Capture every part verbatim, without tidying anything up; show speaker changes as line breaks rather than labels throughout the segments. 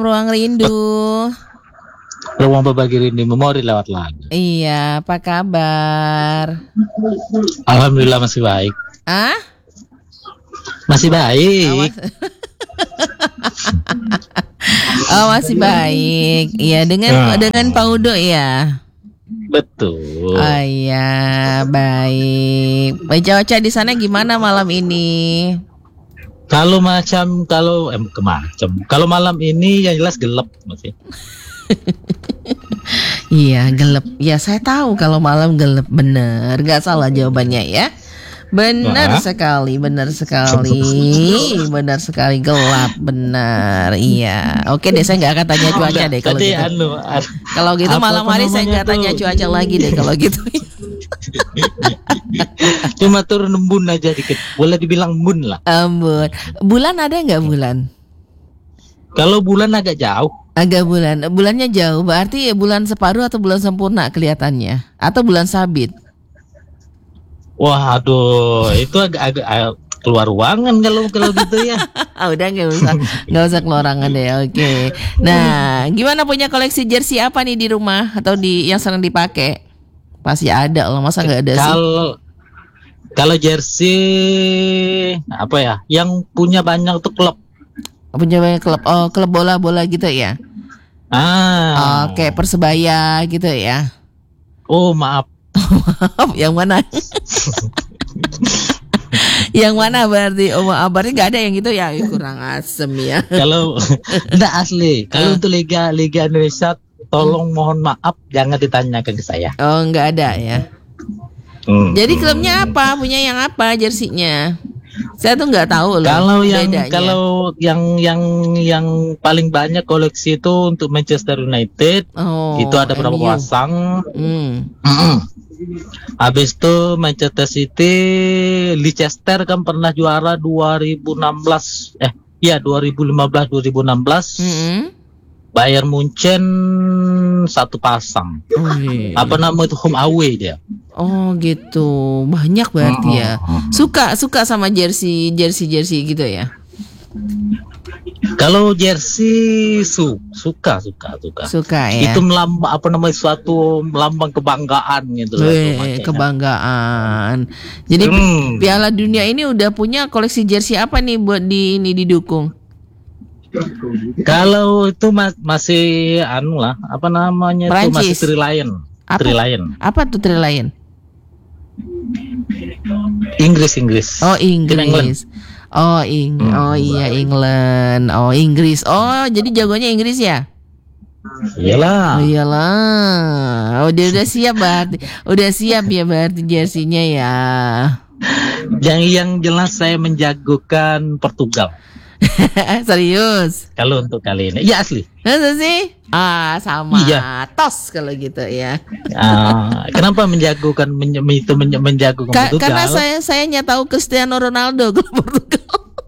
Ruang Rindu.
Ruang berbagi rindu memori lewat lagu.
Iya, apa kabar?
Alhamdulillah masih baik.
Ah?
Masih baik.
Oh, masih baik. Iya, dengan
Nah.
dengan Pak Udo ya.
Betul.
Oh iya, baik. Baca-baca di sana gimana malam ini?
Kalau macam kalau eh ke macam. Kalau malam ini yang jelas gelap masih.
Iya, gelap. Ya, saya tahu kalau malam gelap, bener. Gak salah jawabannya ya. Benar
Nah.
sekali, benar sekali, benar sekali, gelap, benar. Iya. Oke deh, saya nggak akan tanya cuaca deh kalau
Tadi
gitu.
anu, an-
Kalau gitu
apa
malam hari saya
namanya
nggak tanya
tuh?
cuaca lagi deh kalau gitu.
Cuma turun embun aja dikit. Boleh dibilang embun lah.
Ampun. Bulan ada nggak bulan?
Kalau bulan agak jauh.
Agak bulan. Bulannya jauh. Berarti ya bulan separuh atau bulan sempurna kelihatannya? Atau bulan sabit?
Wah, aduh, itu agak-agak agak keluar ruangan kalau kalau gitu ya.
Ah, udah nggak usah nggak usah keluarangan deh. Oke. Nah, gimana punya koleksi jersey apa nih di rumah atau di yang sering dipakai? Pasti ada loh, masa nggak ada sih?
Kalau kalau jersey apa ya? Yang punya banyak tuh klub.
Punya banyak klub. Oh, klub bola-bola gitu ya?
Ah.
Oh, kayak Persebaya gitu ya?
Oh, maaf.
Yang mana? Yang mana berarti? Oh, maaf, berarti nggak ada yang gitu ya? Ih, kurang asem ya.
Kalau enggak asli, kalau untuk Liga Liga Indonesia tolong mohon maaf jangan ditanyakan ke saya.
Oh, nggak ada ya.
Hmm.
Jadi klubnya apa? Punya yang apa jersinya? Saya tuh nggak tahu loh.
Kalau yang
bedanya.
kalau yang yang yang paling banyak koleksi itu untuk Manchester United,
Oh,
itu ada berapa
M U.
pasang.
Hmm.
Mm-mm. Habis itu Manchester City, Leicester kan pernah juara dua ribu enam belas. Eh, ya dua ribu lima belas dua ribu enam belas.
Mm-mm.
Bayern Munchen satu pasang.
Oh, iya.
Apa nama itu, home away dia.
Oh gitu, banyak berarti ya. Suka suka sama jersey jersey jersey gitu ya.
Kalau jersey su suka suka suka.
Suka ya.
Itu melambang apa namanya, suatu melambang kebanggaan gitu loh. itu
Weh,
makanya.
kebanggaan. Jadi
Hmm.
Piala Dunia ini udah punya koleksi jersey apa nih buat di ini didukung?
Kalau itu ma- masih anu lah, apa namanya itu masih
Perancis.
Three Lion.
Apa?
Three Lion.
Apa tuh Three Lion?
Inggris Inggris.
Oh
Tim England.
Inggris. Oh Ing
Hmm.
oh iya England. Oh Inggris. Oh jadi jagonya Inggris ya?
Iyalah.
Oh iyalah. Oh dia udah siap berarti. Udah siap ya berarti jersinya ya.
Yang yang jelas saya menjagokan Portugal.
Serius?
Kalau untuk kali ini, ya asli.
Masa sih? Ah sama.
Iya.
Tos kalau gitu ya.
Ah, kenapa menjagokan men- itu men- menjagokan
Ka-
Portugal?
karena saya saya tahu Cristiano Ronaldo kalau Portugal.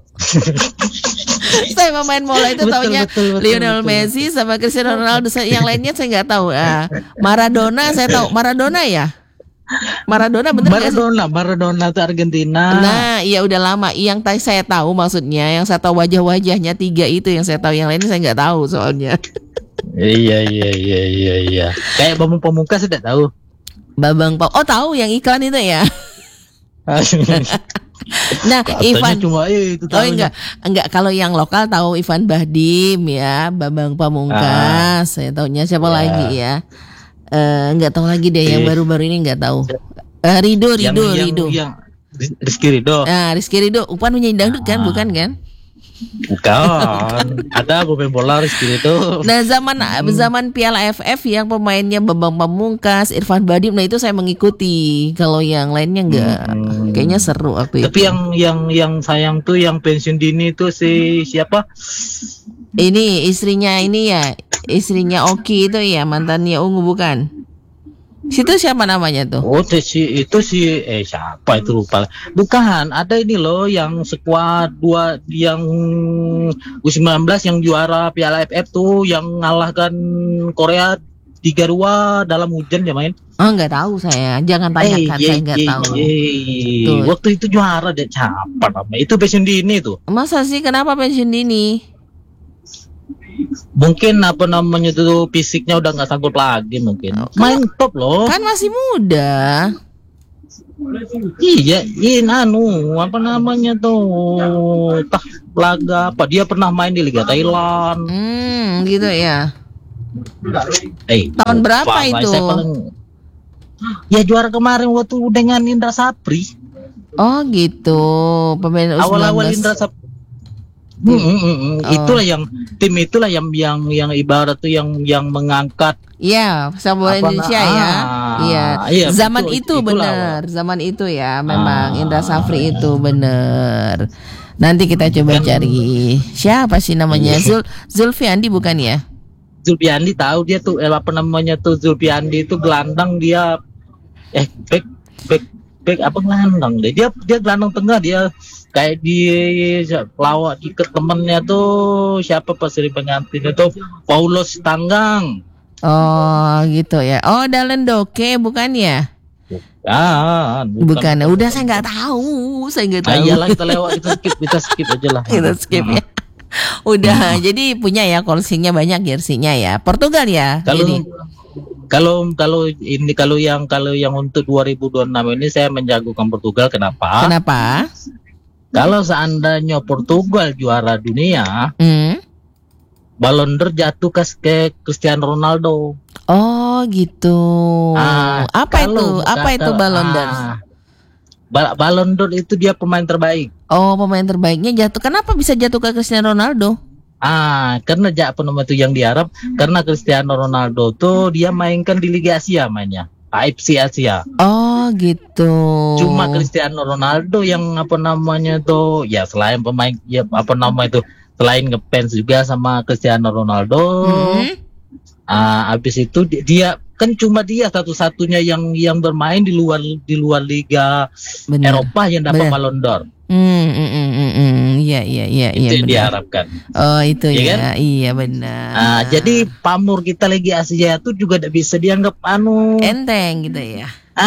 Saya pemain bola itu
Betul,
taunya
betul, betul,
Lionel
betul,
Messi sama Cristiano Ronaldo. Saya, yang lainnya saya nggak tahu. Ah, Maradona saya tahu. Maradona ya? Maradona bener nggak sih?
Maradona, Maradona itu Argentina.
Nah, iya udah lama. Yang tadi saya tahu maksudnya, yang saya tahu wajah-wajahnya tiga itu yang saya tahu. Yang lainnya saya nggak tahu soalnya.
Iya iya iya iya iya. Kayak Bambang Pamungkas tidak tahu.
Babang Pau. Oh tahu yang iklan itu ya. Nah,
Katanya
Ivan.
cuma eh, itu
Oh
tahunya.
enggak, enggak kalau yang lokal tahu Ivan Bahdim ya, Babang Pamungkas. Saya tahunya siapa
Ya.
lagi ya? Eh enggak tahu lagi deh yang
Eh.
baru-baru ini enggak tahu. Eh Rido,
Yang-
Rido,
yang,
Rido.
Yang Rizky Ridho.
Nah, Rizky Rido, Upan penyanyi dangdut kan,
Ah.
bukan kan?
Bukan. Ada pemain bola Rizky Ridho.
Nah, zaman zaman Piala F F yang pemainnya Babang Pamungkas, Irfan Bahdim, nah itu saya mengikuti. Kalau yang lainnya enggak.
Hmm.
Kayaknya seru waktu
Tapi
itu.
yang yang yang sayang tuh yang pensiun dini itu si siapa?
Ini istrinya ini ya, istrinya Oki itu ya, mantannya Ungu bukan? Situ siapa namanya tuh?
Oh, itu si itu si eh siapa itu lupa. Bukan, ada ini loh yang skuad dua yang U sembilan belas yang juara Piala F F tuh yang ngalahkan Korea tiga dua dalam hujan ya main.
Oh nggak tahu saya, jangan tanyakan,
Eh,
saya
ye,
nggak
ye,
tahu.
ye.
Tuh.
Waktu itu juara deh, siapa namanya? Itu pensiun dini tuh.
Masa sih kenapa pensiun dini?
Mungkin apa namanya tuh fisiknya udah nggak sanggup lagi mungkin.
Oh,
Main top loh.
Kan masih muda.
Iya, in anu apa namanya tuh tah laga apa dia pernah main di Liga Thailand.
Hmm, gitu ya.
Eh,
Tahun berapa
Pak,
itu?
saya paling- ya juara kemarin waktu dengan Indra Sapri.
Oh gitu. Pemain U sembilan belas.
Awal-awal Indra Sapri. Hmm, hmm, hmm, hmm.
Oh.
Itulah yang tim itulah yang yang yang ibarat tuh yang yang mengangkat
Iya, sepak bola
Apa
Indonesia
na-
ya.
ah,
Iya.
iya,
Zaman
betul,
itu
itulah
benar, zaman itu ya memang
Ah.
Indra Safri itu benar. Nanti kita coba
Kan-
cari siapa sih namanya?
Iya.
Zul Zulfiandi bukan ya?
Zulfiandi tahu dia tuh eh, apa namanya tuh Zulfiandi itu gelandang dia eh back back back apa gelandang deh dia dia gelandang tengah dia kayak di pelawak di ke temennya tuh siapa pas sering pengantinnya tuh Paulos Tanggang.
Oh gitu ya. Oh Dalen Doke bukan ya?
Ah,
Bukan. Udah saya nggak tahu, saya nggak
Ah,
tahu.
iyalah kita lewat kita skip kita skip aja lah.
Kita skip ya. Udah, jadi punya ya closingnya banyak jersinya ya. Portugal ya.
Kalau
Jadi.
kalau kalau ini kalau yang kalau yang untuk dua ribu dua puluh enam ini saya menjagokan Portugal. Kenapa?
Kenapa?
Kalau seandainya Portugal juara dunia,
Hmm?
Ballon d'Or jatuh ke, ke Cristiano Ronaldo.
Oh gitu.
Ah,
apa
kalau-
itu? Apa itu
kalau-
Ballon d'Or?
ah, Ba- Ballon d'Or itu dia pemain terbaik.
Oh pemain terbaiknya jatuh. Kenapa bisa jatuh ke Cristiano Ronaldo?
Ah, karena ja, apa nama itu yang diharap karena Cristiano Ronaldo tuh dia mainkan di Liga Asia mainnya. A F C Asia.
Oh gitu.
Cuma Cristiano Ronaldo yang apa namanya tuh ya selain pemain ya apa nama itu selain ngefans juga sama Cristiano Ronaldo.
Hmm?
Ah, habis itu di- dia kan cuma dia satu-satunya yang yang bermain di luar di luar liga
Benar.
Eropa yang dapat
Benar.
Ballon d'Or.
Hmm, hmm, hmm, hmm, hmm. Iya, iya, iya, iya.
Itu yang
benar.
diharapkan.
Oh itu
Iya
ya,
kan?
iya benar.
Ah, jadi pamor kita Liga Asia itu juga tidak bisa dianggap anu.
enteng gitu ya.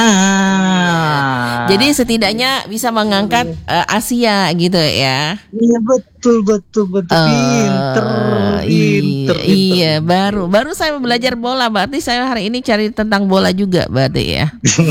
Ah.
Jadi setidaknya bisa mengangkat eh, Asia gitu ya.
iya betul betul betul
Eh,
pinter
iya,
pinter, pinter.
iya, baru baru saya belajar bola, berarti saya hari ini cari tentang bola juga berarti ya.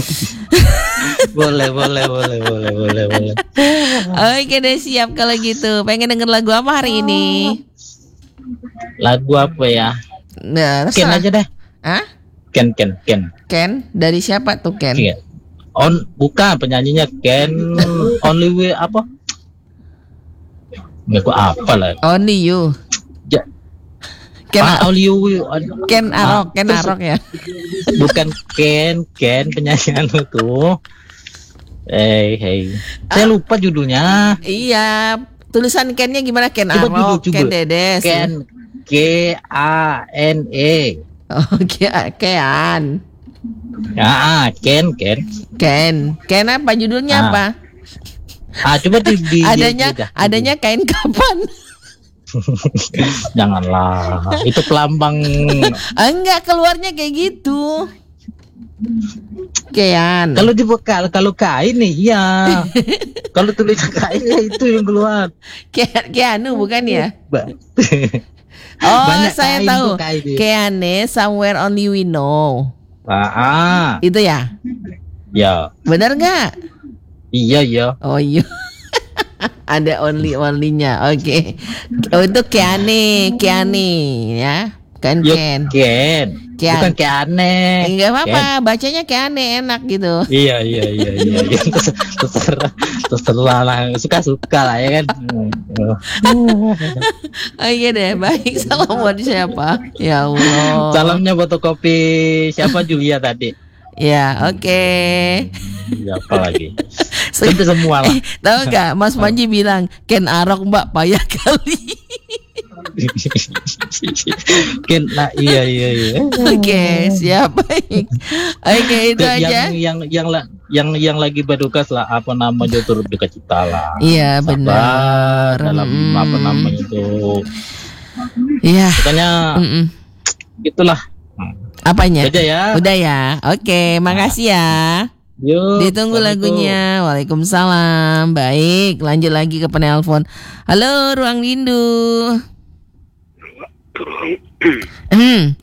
boleh boleh boleh boleh boleh boleh.
Oke deh siap kalau gitu. Pengen denger lagu apa hari ini?
Lagu apa ya?
Nah,
Ken
terserah.
aja deh.
Hah?
Ken Ken Ken.
Ken dari siapa tuh Ken?
Iya. On bukan penyanyinya Ken Only Way apa? Nggak gua apa lah.
Only You.
Ja,
Ken
ah, Only You.
Ken Arok, Ken
terus-
Arok ya.
Bukan Ken Ken penyanyi anu tuh. Eh, hey. Saya lupa judulnya.
Iya, tulisan Kennya gimana? Ken
Coba
Arok,
judul, coba.
Ken Dedes.
Ken K A N E.
Oh, Ke- Kean.
Ah, Ken Ken.
Ken. Ken apa judulnya
Ah.
apa?
Ah, coba di, di
adanya
di- di-
adanya kain kapan?
Janganlah. Itu pelambang.
Enggak, keluarnya kayak gitu. Kean.
Kalau dibekal kalau kain nih iya. Kalau tulisan kain ya itu yang keluar.
Kean Keanu bukan ya?
Ba-
Oh,
Banyak
saya
kain
tahu.
tuh kain dia.
Keane Somewhere Only We Know.
Ah, ah.
Itu ya?
Ya.
Benar nggak?
Iya iya.
Oh iya. Ada only only-nya. Oke. Oh itu Keane, Keane ya. Kan
Yuk,
Ken.
Ken.
Ken.
Bukan Keane.
Enggak apa-apa, bacanya Keane enak gitu.
Iya iya iya iya. iya. Terus- Terserah terserah lah suka-suka lah ya kan.
Oh iya deh, baik. Salam buat siapa? Ya Allah.
Salamnya fotokopi siapa Julia tadi?
Ya, oke.
Ya, apa lagi? Tentu semua lah.
Eh, tahu nggak Mas Panji bilang Ken Arok Mbak payah kali.
Ken, nah iya iya iya.
Oke, siap baik. Oke, itu
Yang-
aja.
Yang yang yang la- yang yang lagi berduka lah apa namanya turut duka cita lah.
Iya,
Sabar
benar.
dalam
Mm.
apa namanya itu.
Iya.
Makanya
Mm-mm.
gitulah.
Apanya?
Aja ya.
Udah ya. Oke, makasih ya.
Yuk.
Ditunggu
Assalamualaikum.
lagunya. Waalaikumsalam. Baik, lanjut lagi ke penelpon. Halo, Ruang Rindu. Hmm.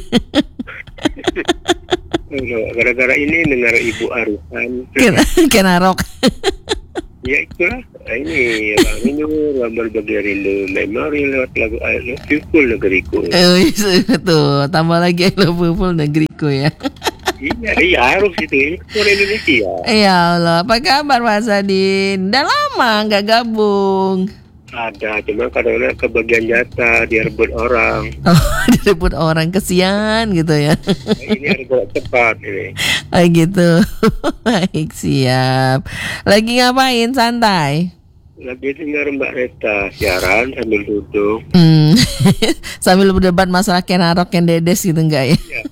Gara-gara ini dengar Ibu Arisan.
Kena, kena rok.
Ya itulah. Ini Bang Rindu, gambar bagi rindu memori lewat lagu I Love You Full Negeriku.
Eh, tuh tambah lagi I love you full negeriku ya.
Iya, iya harus itu. Ini orang Indonesia.
Ya Allah, apa kabar Mas Adin? Udah lama nggak gabung.
Ada, cuma kadang-kadang kebagian jatah direbut orang.
Oh, direbut orang, kesian gitu ya.
Nah, ini harus gerak cepat ini.
Oh gitu. Baik, siap. Lagi ngapain, santai?
Lagi dengar Mbak Reta siaran sambil duduk.
Hmm. Sambil berdebat masalah kenarok yang dedes gitu enggak ya?
Ya.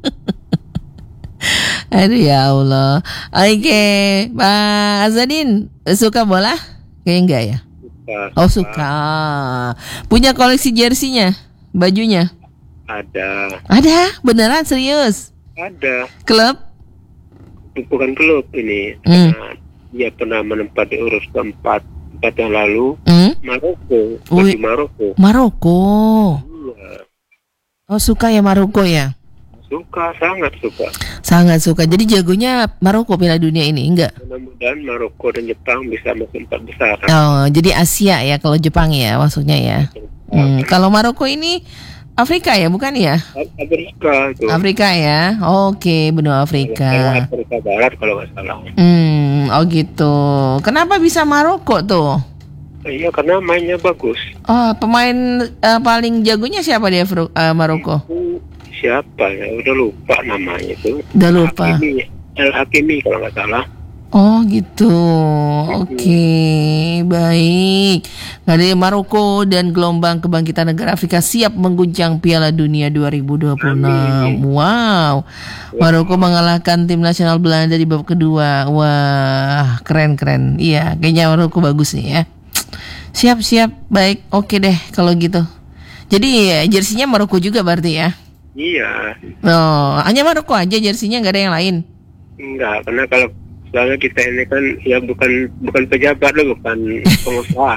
Aduh ya Allah. Oke, Pak Azadin suka bola? Kayaknya enggak ya?
Suka,
Oh suka. Punya koleksi jersinya, bajunya?
Ada,
Ada, beneran serius?
ada.
Klub?
Bukan klub ini.
Hmm.
Karena dia pernah menempati urus keempat empat yang lalu.
Hmm?
Maroko,
Wih.
baju Maroko.
Maroko.
Iya,
Oh suka ya Maroko ya?
suka, sangat suka.
Sangat suka. Jadi jagonya Maroko Piala Dunia ini enggak?
Mudah-mudahan Maroko dan Jepang bisa masuk empat besar.
Oh, jadi Asia ya kalau Jepang ya maksudnya ya. Hmm, kalau Maroko ini Afrika ya, bukan ya?
Afrika itu.
Afrika ya. Oke, benua Afrika.
Afrika Barat kalau nggak salah.
Hmm, oh gitu. Kenapa bisa Maroko tuh?
Iya, karena mainnya bagus.
Oh, pemain eh, paling jagonya siapa di Afro- eh, Maroko?
Itu siapa ya? Udah lupa namanya itu.
Udah lupa.
Hakimi, El Hakimi kalau nggak salah.
Oh gitu. Oke, baik. Dari Maroko dan gelombang kebangkitan negara Afrika siap mengguncang Piala Dunia dua ribu dua puluh enam. Wow. Maroko mengalahkan tim nasional Belanda di babak kedua. Wah, keren-keren. Iya, kayaknya Maroko bagus nih ya. Siap-siap. Baik. Oke deh kalau gitu. Jadi ya, jersinya Maroko juga berarti ya.
Iya,
Oh, hanya Maroko aja jersinya, nggak ada yang lain.
enggak, karena kalau soalnya kita ini kan ya bukan bukan pejabat loh, bukan pengusaha.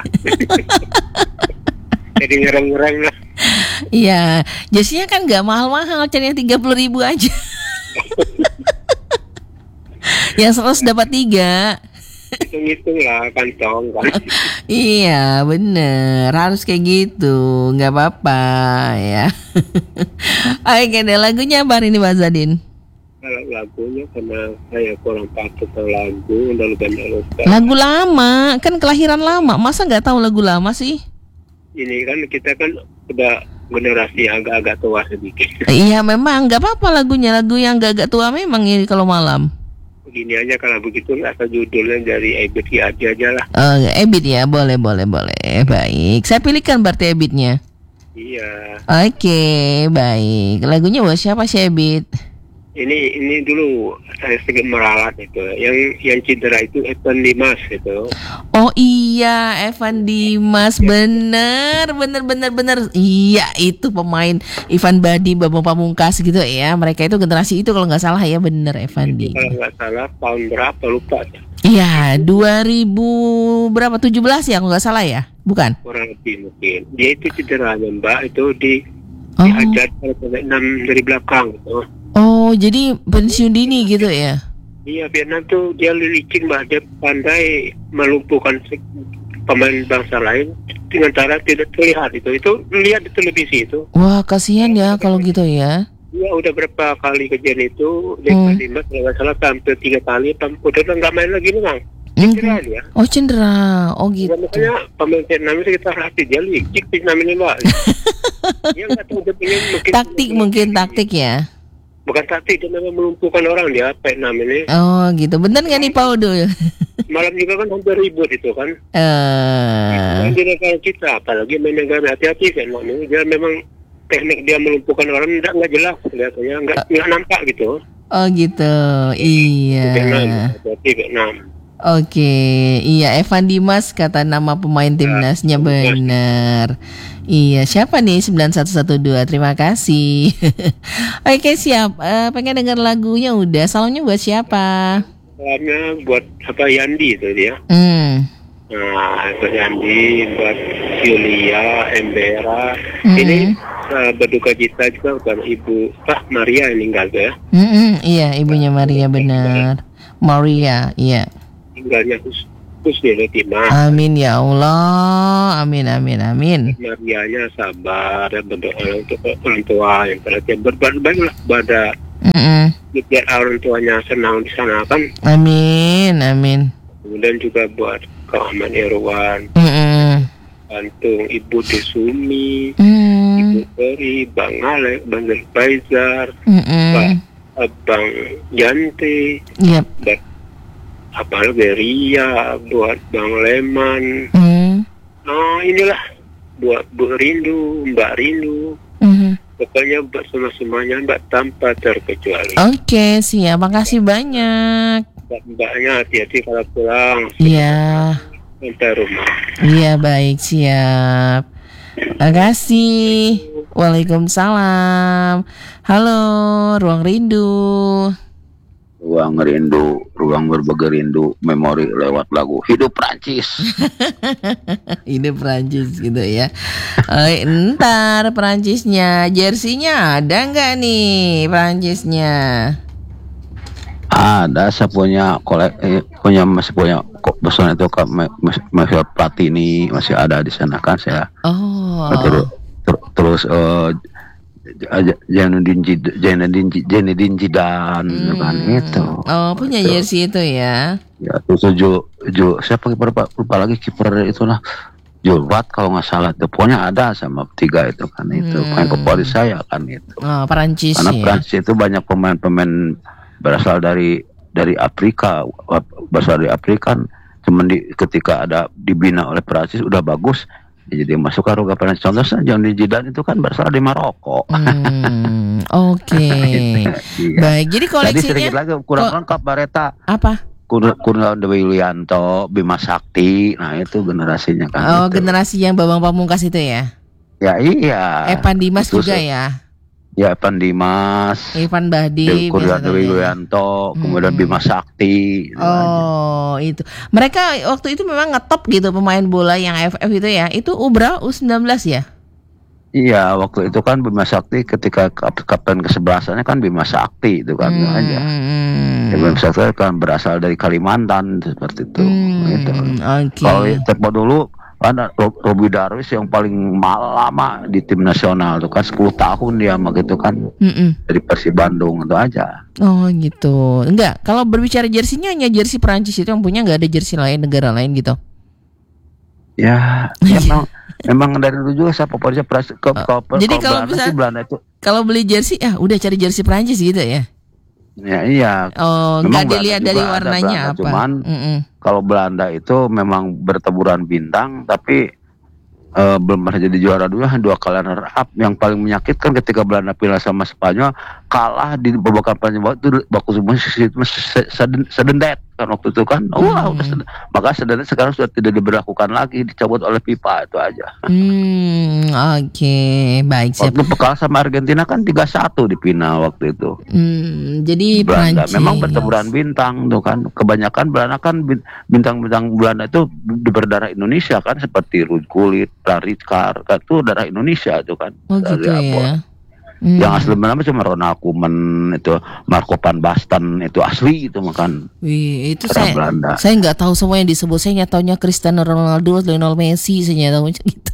Jadi ngereng-ngereng lah.
Iya, jersinya kan nggak mahal-mahal, cari yang tiga puluh ribu aja. Yang seratus dapat tiga.
Hitung-hitung lah kantong kan.
Iya, bener, harus kayak gitu, nggak apa-apa ya. Oke deh, lagunya apa hari ini Pak Zadin?
Kalau lagunya karena saya kurang patuh tahu lagu, lalu banyak lupa.
Lagu lama, kan kelahiran lama, masa nggak tahu lagu lama sih?
Ini kan kita kan udah generasi agak-agak tua sedikit.
Iya, memang nggak apa-apa lagunya, lagu yang agak-agak tua memang ini kalau malam.
Begini aja kalau begitu asal judulnya dari Ebit aja aja lah.
Oh, Ebit ya, boleh, boleh, boleh. Baik, saya pilihkan berarti Ebitnya.
Iya.
Oke, baik. Lagunya buat siapa sih Ebit?
Ini ini dulu saya sedikit meralat itu. Yang yang cedera itu Evan Dimas itu.
Oh iya, Evan Dimas, bener, bener, bener, bener. Iya, itu pemain Ivan Badi, Bambang Pamungkas gitu ya. Mereka itu generasi itu kalau nggak salah ya, bener Evan
Itu kalau
Dimas.
nggak salah tahun berapa lupa.
Iya, dua ribu berapa? tujuh belas ya, kalau nggak salah ya, bukan?
Kurang lebih mungkin. Dia itu cederanya Mbak itu di
Oh,
dihajar oleh Vietnam dari belakang gitu.
oh, jadi pensiun dini gitu ya?
Iya, Vietnam tuh dia licik Mbak, dia pandai melumpuhkan se- pemain bangsa lain dengan cara tidak terlihat itu. Itu lihat di televisi itu.
Wah, kasihan ya kalau gitu ya.
Iya, udah berapa kali kejadian itu. Dia
Hmm.
Dimas kalau nggak salah hampir tiga kali. pam- Udah nggak main lagi nih Bang.
Mhm.
Cedera dia.
Oh, cendera. Oh
Ya,
gitu.
makanya pemain Vietnam itu kita hati dia licik Vietnam ini Mbak. Dia nggak tahu dia pengen mungkin
Taktik mungkin taktik ya.
bukan taktik, dia memang melumpuhkan orang dia Vietnam ini.
Oh gitu. Bener nggak nih Paudo?
Malam juga kan hampir ribut itu kan.
Eh,
Dan di negara kita, apalagi main negara hati-hati Vietnam ini, dia memang teknik dia melumpuhkan orang nggak nggak jelas kelihatannya, nggak nggak nampak gitu.
oh gitu.
Vietnam,
Iya.
hati Vietnam.
Oke, iya Evan Dimas kata nama pemain timnasnya, bener. Iya, siapa nih sembilan satu satu dua? Terima kasih. Oke, siap. Eh, pengen denger lagunya udah. Salonnya buat siapa?
Salamnya buat apa Yandi itu dia.
Hmm.
Nah, buat Andi, buat Julia, Embera.
Mm-mm.
Ini uh, berduka cita juga buat Ibu Pak Maria yang meninggal tuh ya.
Mm-mm, iya, ibunya Maria benar. Maria, iya.
Tinggalnya khusus khusus di Letima.
Amin ya Allah. Amin, amin, amin.
Marianya sabar dan berdoa untuk orang tua yang perhatian berbuat baiklah pada
Mm-mm.
biar orang tuanya senang di sana kan.
Amin, amin.
Kemudian juga buat Kawaman Irwan,
Mm-mm.
Bantung Ibu Desumi,
Mm.
Ibu Peri, Bang Alek, Bang Faizar,
Mm-mm.
Pak Abang Yanti,
Yep.
buat apa Beria, buat Bang Leman.
Mm.
Nah inilah buat Bu Rindu, Mbak Rindu.
Mhm.
Pokoknya buat semua-semuanya Mbak tanpa terkecuali.
Oke, siap. Makasih banyak.
Mbaknya hati-hati kalau pulang
Iya.
sampai rumah.
Iya, baik, siap. Makasih. Waalaikumsalam. Halo, Ruang Rindu.
Ruang rindu, ruang berbagi rindu, memori lewat lagu Hidup Prancis.
Ini Prancis gitu ya. Eh, ntar Prancisnya, jersinya ada nggak nih Prancisnya?
Ada, saya punya kolek, eh, punya masih punya kok besar itu kan masih Platini masih ada di sana kan saya.
Oh.
Terus ter- terus uh, Janudin Janudin Janudin Jidan
Hmm.
kan itu.
Oh, punya jersey itu ya.
Ya terus Jo Jo siapa kiper lupa, lupa lagi kiper itu lah. Julvat kalau nggak salah tuh pokoknya ada sama tiga itu kan itu
Hmm.
pemain favorit saya kan itu.
Oh, Perancis
Karena
ya.
Prancis itu banyak pemain-pemain berasal dari dari Afrika, berasal dari Afrika kan. Cuman di, ketika ada dibina oleh Prancis udah bagus, ya jadi masuk ke Ruga Prancis. Contohnya Johnny Zidane itu kan berasal dari Maroko.
Hmm, oke.
Iya.
Baik, jadi
Tadi
koleksinya
sedikit lagi kurang
ko-
lengkap Bareta.
apa?
Kurniawan Dewi Yulianto, Bima Sakti, nah itu generasinya kan.
Oh,
itu.
generasi yang Bambang Pamungkas itu ya.
Ya iya.
Evan Dimas
Itu
juga
se-
ya.
Ya Evan Dimas,
Ivan Bahdi
Kurniawan
biasa
Dewi
saja.
Yulianto, kemudian
Hmm.
Bima Sakti. gitu aja.
Oh, itu. Mereka waktu itu memang ngetop gitu pemain bola yang A F F itu ya. Itu Ubra U sembilan belas ya?
Iya, waktu itu kan Bima Sakti ketika kap- kapten kesebelasannya kan Bima Sakti itu kan
Hmm,
aja. Ya, Bima Sakti kan berasal dari Kalimantan seperti itu.
Hmm,
Gitu.
oke.
Kalau tempo dulu ada Ro- Robi Darwis yang paling lama di tim nasional itu kan sepuluh tahun dia mah gitu kan
Mm-mm.
dari Persib Bandung itu aja.
Oh gitu. Enggak, kalau berbicara jersinya hanya jersey Perancis itu yang punya, nggak ada jersey lain negara lain gitu.
Ya, memang memang dari dulu juga saya favoritnya Prancis. Ke, ke,
Jadi kalau
kalau Belanda
bisa-
sih Belanda itu
Kalau beli jersey, ah udah cari jersey Perancis gitu ya.
ya iya.
Oh,
Memang
nggak
Belanda
dilihat
juga
dari
ada
warnanya
Belanda,
apa.
cuman
Mm-mm.
Kalau Belanda itu memang berteburan bintang, tapi eh, belum pernah jadi juara dulu, dua kali runner up. Yang paling menyakitkan ketika Belanda pindah sama Spanyol, kalah di babak kampanye itu baku semua sedendet kan waktu itu kan. Wah, udah seden- maka sedendet sekarang sudah tidak diberlakukan lagi, dicabut oleh FIFA itu aja.
Hmm, oke, baik siap.
Waktu kalah sama Argentina kan tiga satu di final waktu itu.
Hmm, jadi
Belanda
Perancis.
memang berteburan bintang tuh kan. Kebanyakan Belanda kan bin- bintang-bintang Belanda itu di berdarah Indonesia kan seperti Ruud Gullit, Rijkaard, kan itu darah Indonesia itu kan.
Oh
Dari
gitu
Ambon.
ya. Hmm.
Yang asli Belanda cuma Ronald Koeman itu, Marco van Basten itu asli itu makan.
Wih, itu
Orang
saya
Belanda.
saya nggak tahu semua yang disebut. Saya nggak taunya Cristiano Ronaldo, Lionel Messi, saya nggak tahu gitu.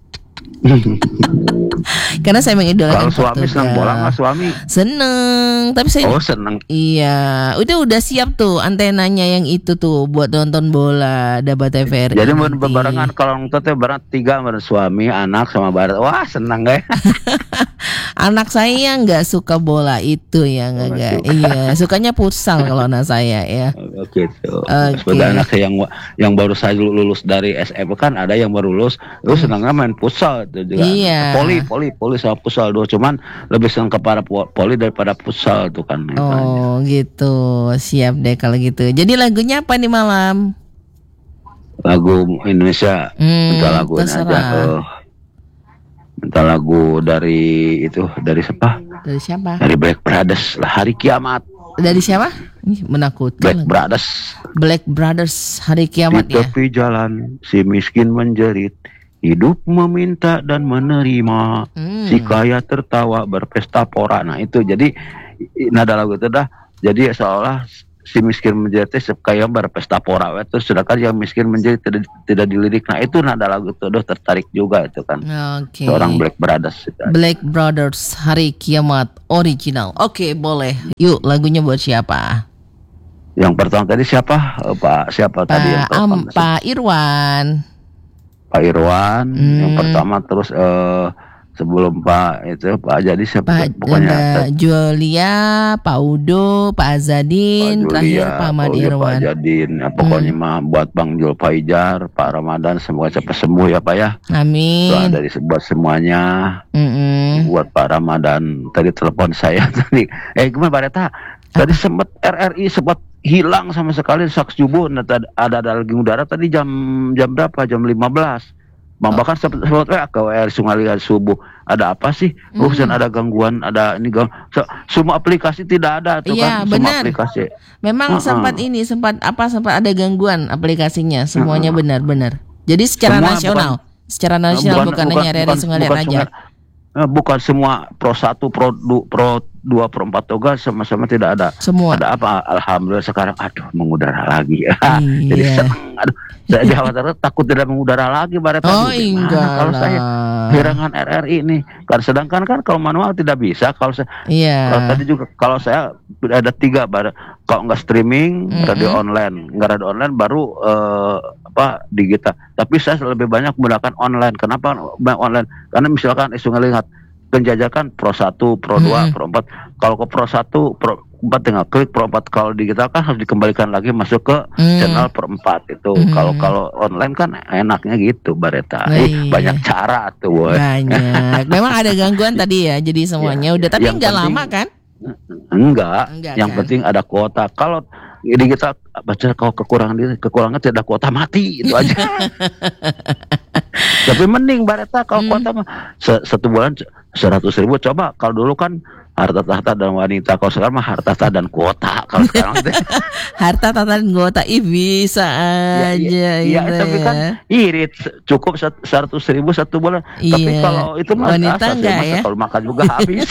Karena saya mengidolakan
Kalau suami senang bola nggak suami?
Seneng, tapi saya
Oh senang.
iya, udah udah siap tuh antenanya yang itu tuh buat nonton bola Dabat T V R.
Jadi mau berbarengan kalau nonton teh bareng tiga bareng suami, anak sama barat. Wah senang deh.
Anak saya nggak suka bola itu ya nggak
Oh,
nggak.
suka.
Iya, sukanya futsal kalau anak saya ya.
Oke tuh.
Oke.
Sebagai anak saya yang yang baru saja lulus dari S M kan ada yang baru lulus, itu senangnya main futsal itu juga.
Iya.
Poli, poli, poli sama futsal dua, cuman lebih senang kepada po- poli daripada futsal tuh kan.
Oh gitu, siap deh kalau gitu. Jadi lagunya apa nih malam?
Lagu Indonesia,
Hmm,
minta lagu aja.
terserah.
eh, minta lagu dari itu dari siapa?
Dari siapa?
Dari Black Brothers lah, Hari Kiamat.
Dari siapa? Ih, menakutkan.
Black Brothers.
Black Brothers hari kiamat
Di
ya.
tepi jalan si miskin menjerit, hidup meminta dan menerima,
Hmm.
si kaya tertawa berpesta pora. Nah itu jadi i- nada lagu itu dah. Jadi seolah si miskin menjerit si kaya berpesta pora, itu sedangkan yang miskin menjerit tidak, tidak dilirik. Nah itu nada lagu itu udah tertarik juga itu kan.
Oke.
Seorang Black Brothers itu.
Black Brothers hari kiamat original. Oke, boleh. Yuk, lagunya buat siapa?
Yang pertama tadi siapa? Eh, Pak siapa tadi yang
Pak Am,
pertama?
Pak Irwan.
Pak Irwan
Hmm.
yang pertama, terus eh, sebelum Pak itu Pak jadi siapa?
Pak
Pokoknya
ada Julia, Pak Udo, Pak Azadin,
Pak
terakhir
Julia,
Pak Ahmad
Pak Udo, Pak
Irwan.
Jadin, ya, pokoknya mah buat Bang Jul Faijar, Pak Ramadan, semoga cepat sembuh ya Pak ya. Doa
Amin.
dari buat semuanya,
Mm-mm.
buat Pak Ramadan. Tadi telepon saya tadi, eh gimana Pak Reta? Tadi sempat R R I sempat hilang sama sekali sak subuh. Nah, tad- ada ada lagi udara tadi jam jam berapa? Jam lima belas. Bang bahkan sempat sempat W A ke W R Sungai Lihat subuh. Ada apa sih? Oh,
Mm.
ada gangguan, ada ini gang. Se- semua aplikasi tidak ada tuh
Iya,
kan, semua
benar.
aplikasi.
Memang
Uh-uh.
sempat ini sempat apa sempat ada gangguan aplikasinya. Semuanya benar-benar. Jadi secara
Semua
nasional, secara nasional bukan, hanya R R I Sungai Lihat
bukan
aja.
Sungai- eh, bukan semua pro satu, pro du, pro dua, pro empat toga sama-sama tidak ada.
Semua.
Ada apa? Alhamdulillah sekarang aduh mengudara lagi.
Iya.
Jadi senang. Aduh, saya dikhawatirkan takut tidak mengudara lagi Bareta.
Oh,
Aduh, gimana
enggak
kalau saya
lah.
kehilangan R R I ini. Kan sedangkan kan kalau manual tidak bisa. Kalau saya
Iya.
kalau tadi juga kalau saya ada tiga bar, kalau nggak streaming,
Mm-mm.
radio online, nggak radio online baru eh, apa digital. Tapi saya lebih banyak menggunakan online. Kenapa banyak online? Karena misalkan isu ngelihat penjajakan pro satu, pro dua,
Mm-mm.
pro empat. Kalau ke pro satu, pro empat tinggal klik, pro empat kalau digital kan harus dikembalikan lagi masuk ke
Mm.
channel pro empat itu.
Mm.
Kalau kalau online kan enaknya gitu Bareta.
Nah,
Eh,
iya.
banyak cara tuh, boy.
Banyak. Memang ada gangguan tadi ya. Jadi semuanya
Ya,
udah tapi
yang
nggak
penting-
lama kan?
Enggak,
Enggak,
yang
kan?
penting ada kuota. Kalau digital baca kalau kekurangan diri, kekurangan tidak kuota mati itu aja. Tapi mending Bareta kalau
Hmm.
kuota mah se- satu bulan seratus ribu. Coba kalau dulu kan harta tahta dan wanita, kalau sekarang mah harta tahta dan kuota. Kalau sekarang teh,
Harta tata anggota ih bisa
ya,
aja
iya,
gitu
tapi
ya.
kan irit cukup sat- seratus ribu satu bulan. Tapi
Iya.
kalau itu mah
Wanita
asal sih,
enggak
masa
ya?
kalau makan juga habis.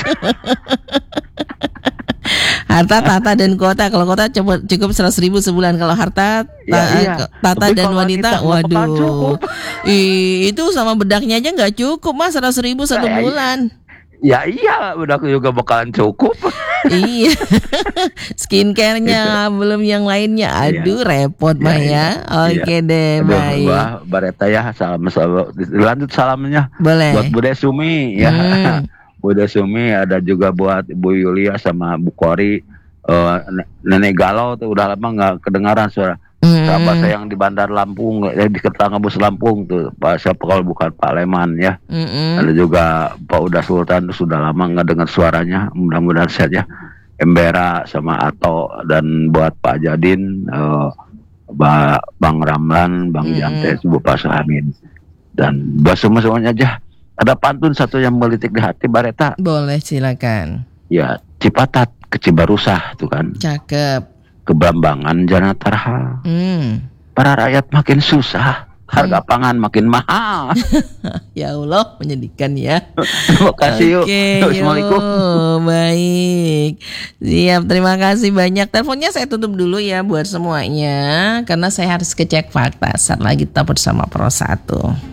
Harta tata dan kota. Kalau kota cukup cukup seratus ribu sebulan. Kalau harta ta-
Ya, iya.
tata
Tapi
dan
kalau
wanita,
wanita nggak bakal
waduh,
cukup.
Ih, itu sama bedaknya aja nggak cukup mas seratus ribu satu
Ya, iya.
bulan.
Ya iya, udah juga bakalan cukup.
Iya, skincare-nya belum yang lainnya. Aduh, repot
Iya,
mah
iya.
ya. Oke deh,
Aduh,
baik.
Wah, Bareta ya, salam, salam. Lanjut salamnya
Boleh.
buat Bude Sumi ya.
Hmm.
Bude Sumi, ada juga buat Ibu Yulia sama Bu Kori. Eh, Nenek Galau tuh udah lama nggak kedengaran suara.
Hmm.
Sahabat saya yang di Bandar Lampung, eh, di Ketanga Bus Lampung tuh, Pak siapa kalau bukan Pak Leman ya.
Mm-mm.
Ada juga Pak Uda Sultan tuh sudah lama nggak dengar suaranya. Mudah-mudahan saja Embera sama Ato, dan buat Pak Jadin, eh, Ba- Bang Ramlan, Bang
Mm-mm.
Jantes, Bu Pak Sahamin, dan buat semua semuanya aja. Ada pantun satu yang melitik di hati Bareta.
Boleh silakan.
Ya, Cipatat ke Cibarusah tuh kan.
Cakep.
Ke Blambangan Janatarha.
Hmm.
Para rakyat makin susah, harga pangan makin mahal.
Ya Allah, menyedihkan ya.
Terima kasih yuk.
Oke,
Assalamualaikum.
yuk. Baik. Siap, terima kasih banyak. Teleponnya saya tutup dulu ya buat semuanya, karena saya harus kecek fakta. Saat lagi tetap bersama Pro satu.